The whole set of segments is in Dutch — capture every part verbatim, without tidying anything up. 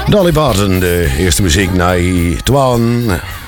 Dolly Parton, de eerste muziek naar Twan.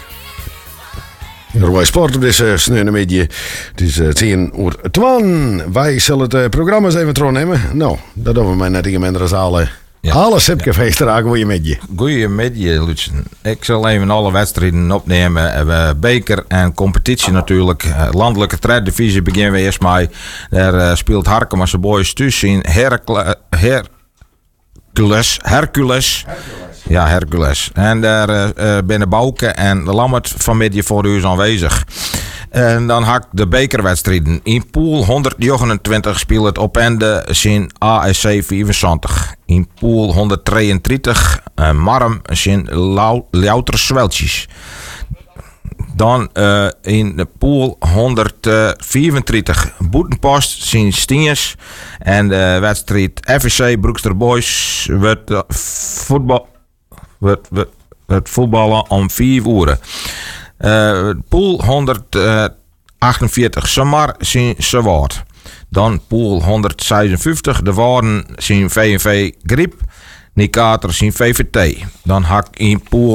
Roy Sport op deze sneeuwmiddag. Het is tien uur Twan. Wij zullen het uh, programma eens even terugnemen. Nou, dat doen we maar net in de zalen. Ja. Alle Sipcafés ja. Dragen. Goeiemiddag. Goeiemiddag, Lutsen. Ik zal even alle wedstrijden opnemen. We beker en competitie natuurlijk. Landelijke tredivisie beginnen we eerst mee. Daar uh, speelt Harkemasse Boys thuis in Hercle- Hercules. Hercules. Ja, Hercules. En daar uh, binnen Bouke en Lammert vanmiddag voor u aanwezig. En dan hak de bekerwedstrijden. In pool honderdnegenentwintig speelt het op ende zijn A S C vijfenzontig. In pool honderddrieëntwintig uh, Marm zijn Louter Zweltjes. Dan uh, in de pool honderdvierentwintig Boetenpost zijn Stiens. En de wedstrijd F C C Broekster Boys wordt uh, voetbal, wordt, wordt, wordt voetballen om vier uur. Uh, pool honderdachtenveertig Samar zijn Zwaard. Dan pool honderdzesenvijftig De Waarden zijn V en V Griep. Nikater zijn V V T. Dan hak in pool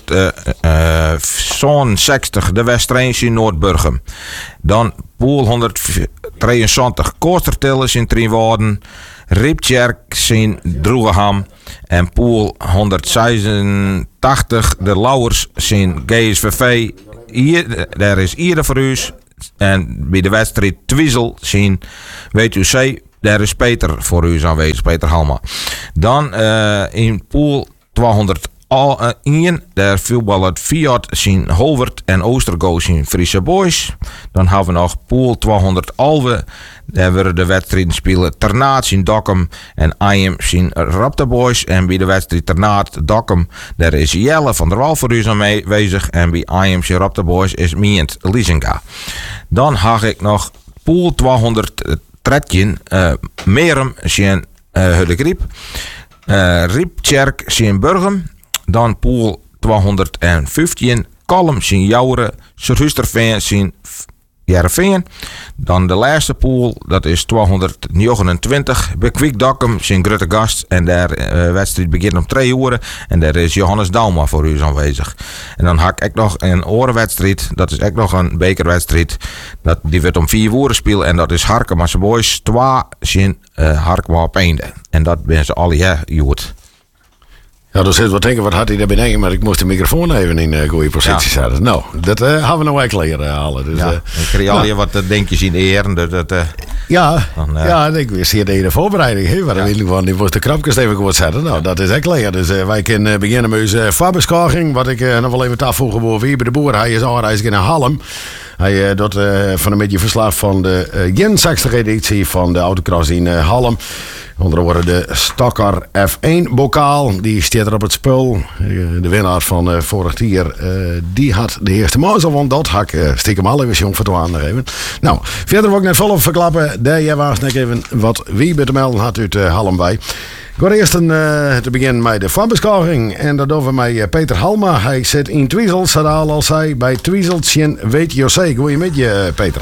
honderdzestig De Westrijns zijn Noordburgum. Dan pool honderddrieënzontig Koostertillers in Trienwouden. Riptjerk zijn Droegeham. En pool honderdzesenentachtig De Lauwers zijn G S V V. Hier, daar is Ieder voor u. En bij de wedstrijd Twizel zijn W T U C. Daar is Peter voor u aanwezig, Peter Halma. Dan uh, in pool tweehonderdéén, daar voetballen Fiat zien Holwert en Oostergo zien Friese Boys. Dan hebben we nog pool tweehonderdelf, daar worden de wedstrijden spelen Ternaat zien Dokkum en I M zien Raptor Boys. En bij de wedstrijd Ternaat Dokkum, daar is Jelle van der Wal voor u aanwezig. En bij I M zien Raptor Boys is Mient Liesinga. Dan heb ik nog pool tweehonderd. Tretjen, uh, Merum, zien uh, Huddegriep, uh, Rieptjerk, zien Burgum, dan pool tweehonderdvijftien, Kalm, zien Jouren, Surhusterveen, zien Jereveen. Dan de laatste pool, dat is tweehonderdnegenentwintig, Bekwikdokkum, zien Gruttegast. En de uh, wedstrijd begint om twee uur. En daar is Johannes Dauma voor u aanwezig. En dan hak ik nog een orenwedstrijd. Dat is ook nog een bekerwedstrijd. Dat, die wordt om vier uur gespeeld. En dat is Harkemasse Boys. Twee zien uh, Harkema op einde. En dat ben ze alle ja, goed. Ja, dan zit wat denken, wat had hij daar beneden, maar ik moest de microfoon even in uh, goede positie zetten. Ja. Nou, dat uh, gaan we nou echt leren halen. Dus, ja, uh, ik kreeg al je wat uh, denkjes in de eren. Dat, dat, uh, ja, dan, uh, ja, ik wist hier de hele voorbereiding. He, waar ja. Ik van, die moest de krapjes even goed zetten. Nou, dat is echt leren. Dus uh, wij kunnen uh, beginnen met onze uh, vaarbeschouwing. Wat ik uh, nog wel even afvoegen wil. Wie bij de boer, hij is aanreizig naar Halm. Hij uh, doet uh, van een beetje verslag van de uh, eenenzestigste editie van de autocross in uh, Halm. Onder andere de Stokker F één bokaal. Die staat er op het spul. De winnaar van uh, vorig jaar. Uh, die had de eerste mazel. Want dat had ik uh, stiekem al even jong voor te aangeven. Nou, verder wil ik net volop verklappen. Daar jij was net even wat wie bij te melden had uit uh, Halm bij. Ik ga eerst een, uh, te beginnen met de voorbeschouwing. En dat doen we met uh, Peter Halma. Hij zit in Twizel. Zat al al zei bij Twizeltje W T O C. Goeiemiddag uh, Peter.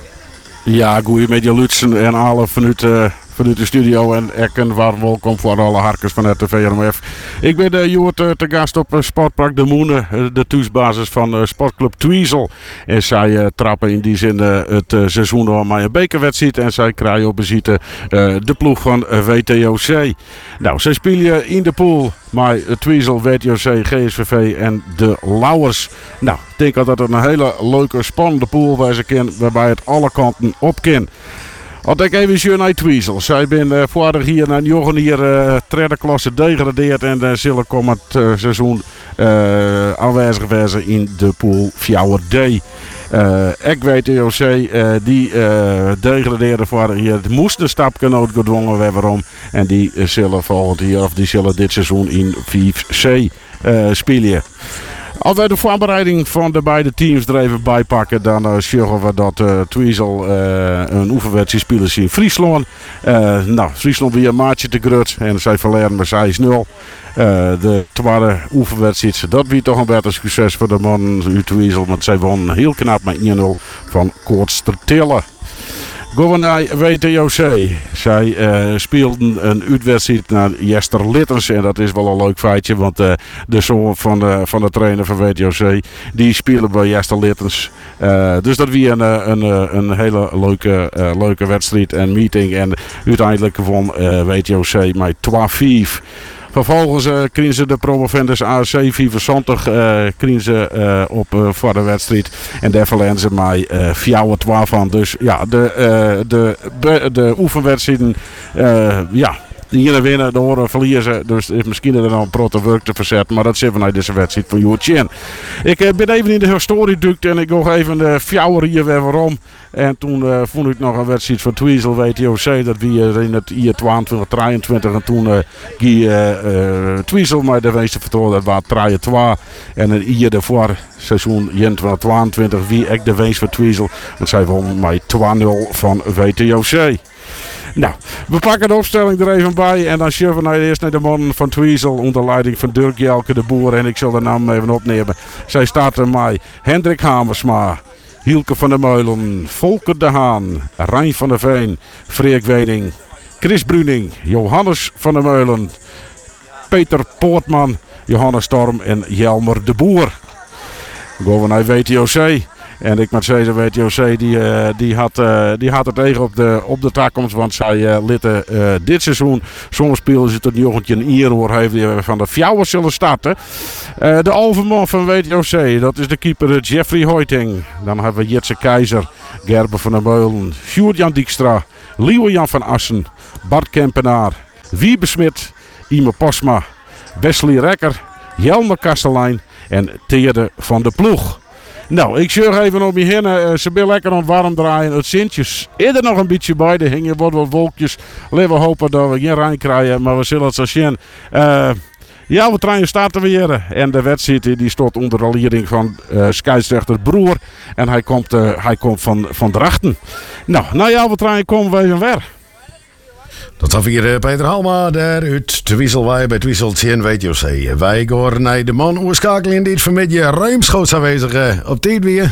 Ja, goeiemiddag Lutsen en alle vanuit... Uh... vanuit de studio en ik een warm welkom voor alle harkers van het V R M F. Ik ben de Joert uh, te gast op uh, Sportpark De Moene, uh, de thuisbasis van uh, Sportclub Twizel. En zij uh, trappen in die zin uh, het uh, seizoen door met een bekerwedstrijd en zij krijgen op bezitten uh, de ploeg van uh, W T O C. Nou, zij spelen in de pool met uh, Twizel, W T O C, G S V V en de Lauwers. Nou, ik denk dat het een hele leuke, spannende pool waar ze kan, waarbij het alle kanten op kan. Als ik even zie naar Twizel. Zij ben uh, vorig hier naar Jochen hier uh, derde klasse degradeerd en uh, zullen komend uh, seizoen uh, aanwezig zijn in de pool vier D. Uh, ik weet de O C uh, die uh, degradeerde vorig jaar. Moest een stapje noodgedwongen worden om. En die uh, zullen volgend jaar of die zullen dit seizoen in vijf C uh, spelen. Als wij de voorbereiding van de beide teams er even bijpakken, dan uh, zorgen we dat uh, Twizel uh, een oefenwedstrijd spelen in Friesland. Uh, nou, Friesland weer een maatje te grut en zij verleden met zes nul. Uh, de tweede oefenwedstrijd, dat was toch een beter succes voor de mannen uit Twizel, want zij wonnen heel knap met één nul van Koortstertille. Gaan we naar W T O C. Zij uh, speelden een uitwedstrijd naar Jester Littens. En dat is wel een leuk feitje. Want uh, de zoon van de, van de trainer van W T O C, die speelde bij Jester Littens. Uh, dus dat was een, een, een hele leuke, uh, leuke wedstrijd en meeting. En uiteindelijk won uh, W T O C met twee vijf. Vervolgens uh, kregen ze de promovendus A C vijfenzontig uh, kregen ze uh, op uh, voor de wedstrijd. En daar verliezen ze mij uh, vier twee van. Dus ja, de, uh, de, de, de oefenwedstrijden, uh, ja, die ene winnen, de andere verliezen. Dus het is misschien er nog een protte werk te verzetten. Maar dat zit vanuit deze wedstrijd van Joertjen. Ik uh, ben even in de historie duikt en ik ga even de fjouwer hier weer waarom. En toen uh, vond ik nog een wedstrijd van Twizel W T O C. Dat wie uh, in het jaar tweeëntwintig drieëntwintig. En toen uh, ging uh, uh, Twizel mij de meeste vertrouwen. Dat was drie twee. En een jaar daarvoor, seizoen eenentwintig tweeëntwintig, wie ik de wees van Twizel. En zij won mij twee nul van W T O C. Nou, we pakken de opstelling er even bij. En dan schuiven we eerst naar de mannen van Twizel onder leiding van Dirk Jelke de Boer. En ik zal de naam even opnemen. Zij starten mij Hendrik Hamersma, Hielke van der Meulen, Volker de Haan, Rijn van der Veen, Freek Weding, Chris Bruning, Johannes van der Meulen, Peter Poortman, Johannes Storm en Jelmer de Boer. Dan gaan we naar W T O C. En ik moet zeggen, W T O C die, uh, die, had, uh, die had het tegen op de, op de toekomst. Want zij uh, litten uh, dit seizoen. Soms spelen ze tot jochentje een Ierhoor heeft die van de fjouwer zullen starten. Uh, de overman van W T O C, dat is de keeper Jeffrey Hoiting. Dan hebben we Jitse Keizer, Gerben van der Meulen, Sjoerd-Jan Dijkstra, Liewe-Jan van Assen, Bart Kempenaar, Wiebe Smit, Ime Posma, Wesley Rekker, Jelmer Kastelein en Teerde van de Ploeg. Nou, ik zorg even op je heen. Uh, ze wil lekker ontwarm draaien. Het zintjes is er nog een beetje bij. Er hingen wat wat wolkjes. Laten we hopen dat we geen rein krijgen. Maar we zullen het zo zien. Uh, ja, we treinen starten weer. En de wedstrijd die stond onder de leiding van uh, scheidsrechter Broer. En hij komt, uh, hij komt van, van Drachten. Nou, nou ja, we treinen komen we even weer. Dat was hier uh, Peter Halma, daar uit Twizel bij Twizel tien W T O C. Wij gaan naar de man oorskakeling die het vanmiddag ruimschoots aanwezig uh, op tijd weer.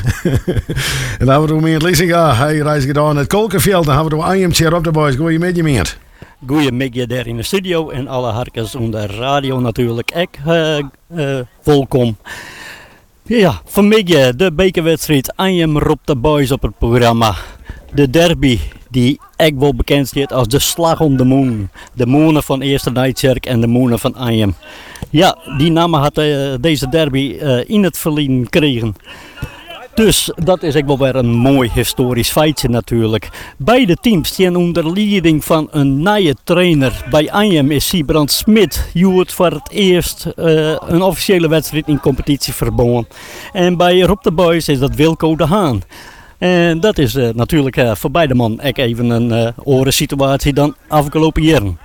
En dan hebben we meer Lisinga. Hij reist gedaan naar het Kolkenveld. Dan hebben we door Anjem op de boys. Goedemiddag, meneer. Goedemiddag daar in de studio en alle harkers onder radio natuurlijk. Ik uh, uh, welkom. Ja, vanmiddag de bekerwedstrijd Anjem roept de boys op het programma. De derby die ik wel bekend staat als de Slag om de Moon. De Moenen van Eerste Nijtjerk en de Moenen van Anjem. Ja, die namen had uh, deze derby uh, in het verleden gekregen. Dus dat is ook wel weer een mooi historisch feitje natuurlijk. Beide teams staan onder leiding van een nieuwe trainer. Bij Anjem is Siebrand Smit. Joert voor het eerst uh, een officiële wedstrijd in competitie verbonden. En bij Rob de Boys is dat Wilco de Haan. En dat is uh, natuurlijk uh, voor beide man ook even een uh, andere situatie dan afgelopen jaren.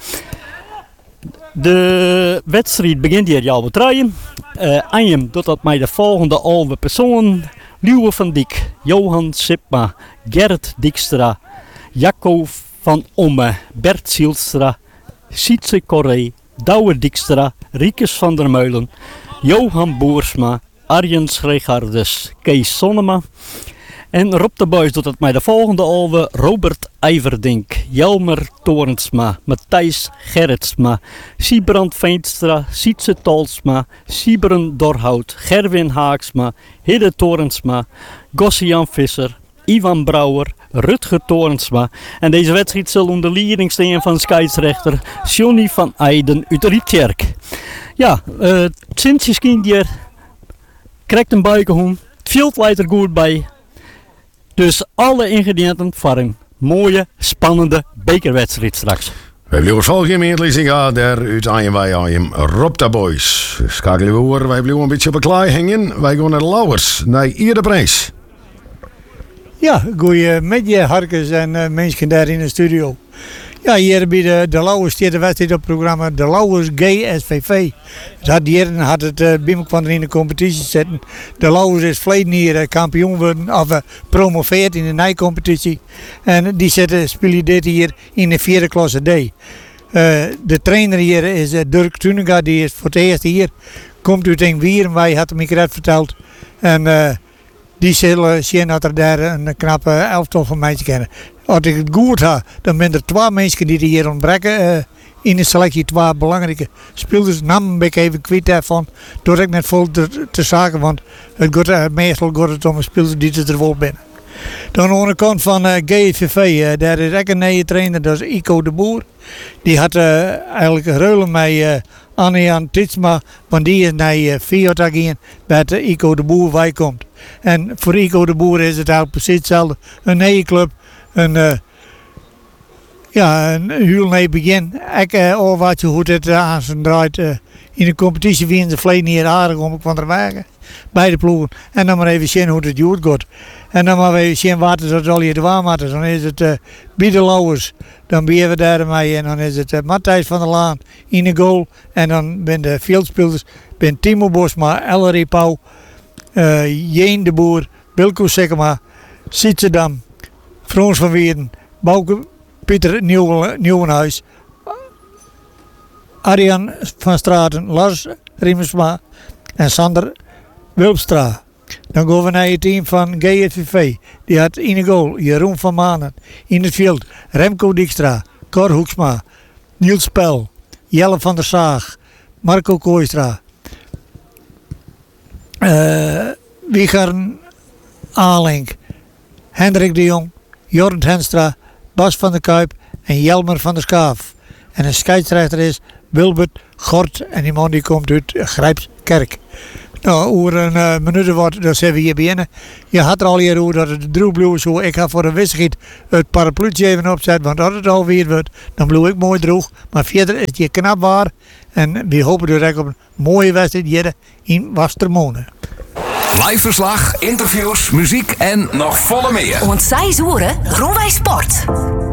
De wedstrijd begint hier jou betreien. Uh, Anjem doet dat met de volgende elf personen. Liewe van Dijk, Johan Sipma, Gerrit Dijkstra, Jacco van Omme, Bert Zielstra, Sietse Corré, Douwe Dijkstra, Riekes van der Meulen, Johan Boersma, Arjen Schreegardes, Kees Sonnema. En Rob de Boys doet het met de volgende alwe: Robert Ijverdink, Jelmer Torensma, Matthijs Gerritsma, Siebrand Veenstra, Sietse Talsma, Siebren Dorhout, Gerwin Haaksma, Hidde Torensma, Gossian Visser, Ivan Brouwer, Rutger Torensma. En deze wedstrijd zal onder leiding staan van scheidsrechter Johnny van Eijden uit Rietjerk. Ja, uh, Sintjes kindje krijgt een buikenhoen, het viel leidt er goed bij. Dus alle ingrediënten voor een mooie, spannende bekerwedstrijd straks. We blijven volgen met Lisinga, daar uit Anjem bij Anjem Rob de Boys. Schakelen we hoor, wij blijven een beetje op een klaai hangen. Wij gaan naar de Lauwers, naar Ier de Prijs. Ja, goeiemiddag harkers en uh, mensen daar in de studio. Ja, hier bij de, de Lauwers staat de wedstrijd op het programma de Lauwers G S V V. Dus had die heren had het uh, Bim kwam er in de competitie zetten. De Lauwers is verleden hier uh, kampioen worden of uh, promoveerd in de nijcompetitie. En die zetten, spelen dit hier in de vierde klasse D. Uh, de trainer hier is uh, Dirk Tuninga, die is voor het eerst hier. Komt uit Engwieren, wij hadden hem net verteld. En uh, die zullen zien dat er daar een knappe elftal van mensen kennen. Als ik het goed heb, dan zijn er twee mensen die er hier ontbreken. Uh, in de selectie twee belangrijke spelers. Namen ben ik even kwijt daarvan. Door ik net vol te, te zaken, want het gaat, uh, meestal gaat het om een speler die er wel binnen. Dan aan de kant van uh, G S V V, uh, daar is ook een nieuwe trainer, dat is Ico de Boer. Die had uh, eigenlijk ruilen met uh, Anne-Jan Titsma, want die is naar uh, Fiat gegaan, bij uh, Ico de Boer wij komt. En voor Ico de Boer is het eigenlijk precies hetzelfde. Een nieuwe club, een, uh, ja, een heel nieuw begin. Ik uh, oh, wat je hoe het uh, aan zijn draait. Uh, in de competitie winnen ze vlees niet aardig om ik van de wagen. Beide ploegen. En dan maar even zien hoe het goed gaat. En dan maar even zien wat het al hier de waarmaat is. Dan is het uh, Biede Lauwers. Dan ben we daarmee. En dan is het uh, Matthijs van der Laan in de goal. En dan zijn de fieldspelers. Ben Timo Bosma, Ellery Pauw, uh, Jeen de Boer, Wilco Sikkema, Sietserdam, Frans van Weerden, Bouke Pieter Nieuw, Nieuwenhuis, Arjan van Straten, Lars Riemersma en Sander Wilpstra. Dan gaan we naar het team van G S V V. Die had in de goal Jeroen van Manen. In het veld Remco Dijkstra, Cor Hoeksma, Niels Pel, Jelle van der Zaag, Marco Kooistra, uh, Wigaren Alink, Hendrik de Jong, Jorrit Henstra, Bas van der Kuip en Jelmer van der Schaaf. En een scheidsrechter is Wilbert Gort en die man die komt uit Grijpskerk. Nou, over een uh, minuut wordt, dan zijn we hier binnen. Je had er al hier over dat het droog bloeien zo. Ik ga voor een wisselgiet het parapluutje even opzetten, want als het alweer wordt, dan bloei ik mooi droog. Maar verder is het hier knap waar. En we hopen dus op een mooie wedstrijd hier in Wastermonen. Live verslag, interviews, muziek en nog volle meer. Want zij zoeren Groenwij Sport.